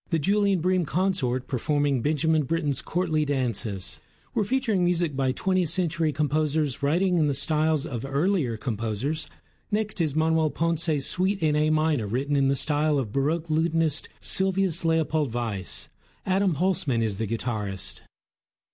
the Julian Bream Consort performing Benjamin Britten's courtly dances. We're featuring music by 20th century composers writing in the styles of earlier composers. Next is Manuel Ponce's Suite in A minor, written in the style of Baroque lutenist Sylvius Leopold Weiss. Adam Holzman is the guitarist.